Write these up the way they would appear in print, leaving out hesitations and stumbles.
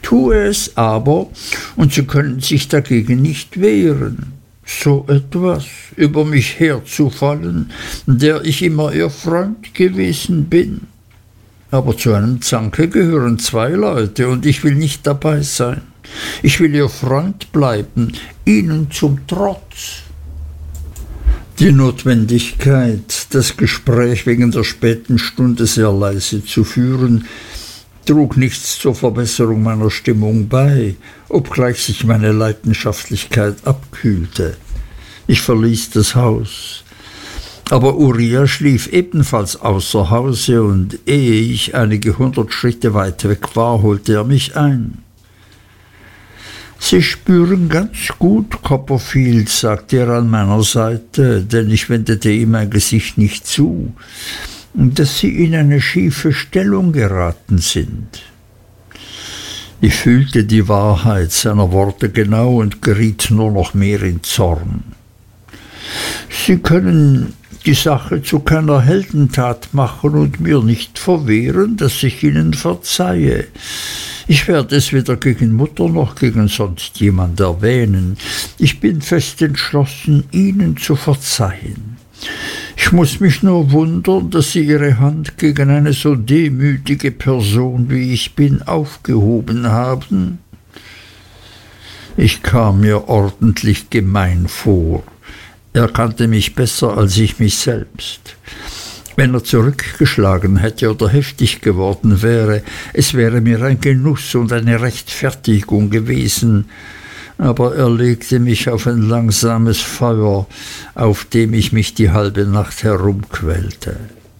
tue es aber, und Sie können sich dagegen nicht wehren. So etwas über mich herzufallen, der ich immer Ihr Freund gewesen bin. Aber zu einem Zanke gehören zwei Leute, und ich will nicht dabei sein. Ich will Ihr Freund bleiben, Ihnen zum Trotz. Die Notwendigkeit, das Gespräch wegen der späten Stunde sehr leise zu führen, trug nichts zur Verbesserung meiner Stimmung bei, obgleich sich meine Leidenschaftlichkeit abkühlte. Ich verließ das Haus. Aber Uriah schlief ebenfalls außer Hause, und ehe ich einige 100 Schritte weit weg war, holte er mich ein. »Sie spüren ganz gut, Copperfield«, sagte er an meiner Seite, denn ich wendete ihm mein Gesicht nicht zu, »dass Sie in eine schiefe Stellung geraten sind.« Ich fühlte die Wahrheit seiner Worte genau und geriet nur noch mehr in Zorn. »Sie können die Sache zu keiner Heldentat machen und mir nicht verwehren, dass ich Ihnen verzeihe. Ich werde es weder gegen Mutter noch gegen sonst jemand erwähnen. Ich bin fest entschlossen, Ihnen zu verzeihen. Ich muss mich nur wundern, dass Sie Ihre Hand gegen eine so demütige Person, wie ich bin, aufgehoben haben.« Ich kam mir ordentlich gemein vor. Er kannte mich besser als ich mich selbst. Wenn er zurückgeschlagen hätte oder heftig geworden wäre, es wäre mir ein Genuss und eine Rechtfertigung gewesen, aber er legte mich auf ein langsames Feuer, auf dem ich mich die halbe Nacht herumquälte.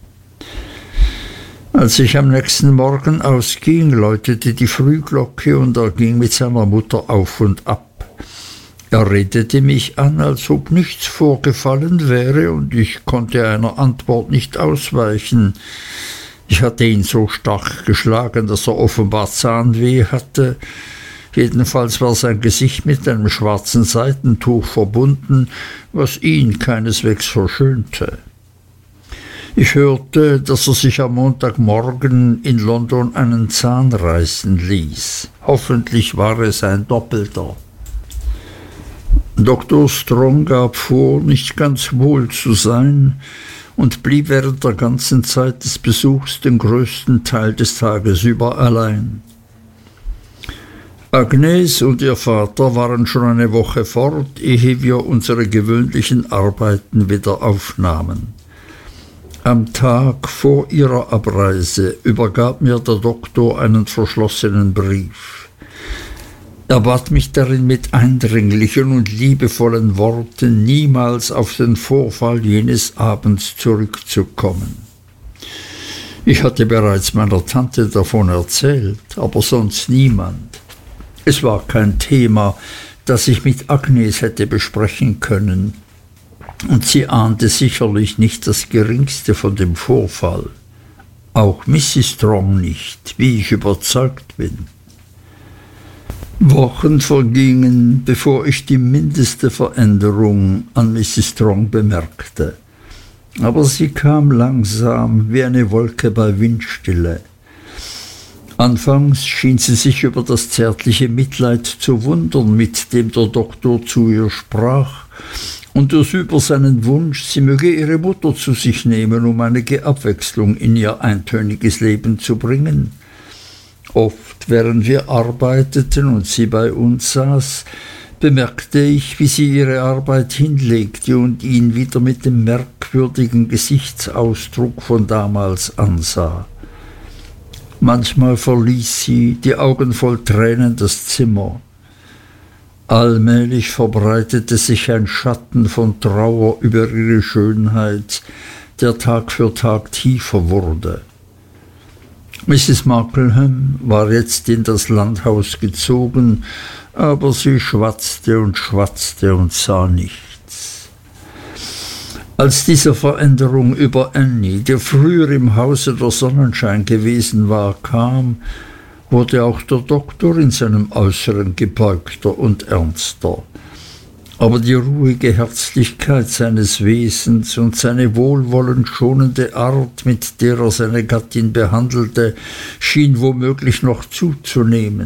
Als ich am nächsten Morgen ausging, läutete die Frühglocke, und er ging mit seiner Mutter auf und ab. Er redete mich an, als ob nichts vorgefallen wäre, und ich konnte einer Antwort nicht ausweichen. Ich hatte ihn so stark geschlagen, dass er offenbar Zahnweh hatte. Jedenfalls war sein Gesicht mit einem schwarzen Seidentuch verbunden, was ihn keineswegs verschönte. Ich hörte, dass er sich am Montagmorgen in London einen Zahn reißen ließ. Hoffentlich war es ein doppelter. Dr. Strong gab vor, nicht ganz wohl zu sein, und blieb während der ganzen Zeit des Besuchs den größten Teil des Tages über allein. Agnes und ihr Vater waren schon eine Woche fort, ehe wir unsere gewöhnlichen Arbeiten wieder aufnahmen. Am Tag vor ihrer Abreise übergab mir der Doktor einen verschlossenen Brief. Er bat mich darin mit eindringlichen und liebevollen Worten, niemals auf den Vorfall jenes Abends zurückzukommen. Ich hatte bereits meiner Tante davon erzählt, aber sonst niemand. Es war kein Thema, das ich mit Agnes hätte besprechen können, und sie ahnte sicherlich nicht das Geringste von dem Vorfall. Auch Mrs. Strong nicht, wie ich überzeugt bin. Wochen vergingen, bevor ich die mindeste Veränderung an Mrs. Strong bemerkte. Aber sie kam langsam wie eine Wolke bei Windstille. Anfangs schien sie sich über das zärtliche Mitleid zu wundern, mit dem der Doktor zu ihr sprach, und über seinen Wunsch, sie möge ihre Mutter zu sich nehmen, um einige Abwechslung in ihr eintöniges Leben zu bringen. Oft, während wir arbeiteten und sie bei uns saß, bemerkte ich, wie sie ihre Arbeit hinlegte und ihn wieder mit dem merkwürdigen Gesichtsausdruck von damals ansah. Manchmal verließ sie, die Augen voll Tränen, das Zimmer. Allmählich verbreitete sich ein Schatten von Trauer über ihre Schönheit, der Tag für Tag tiefer wurde. Mrs. Markleham war jetzt in das Landhaus gezogen, aber sie schwatzte und sah nichts. Als diese Veränderung über Annie, die früher im Hause der Sonnenschein gewesen war, kam, wurde auch der Doktor in seinem Äußeren gebeugter und ernster. Aber die ruhige Herzlichkeit seines Wesens und seine wohlwollend schonende Art, mit der er seine Gattin behandelte, schien womöglich noch zuzunehmen.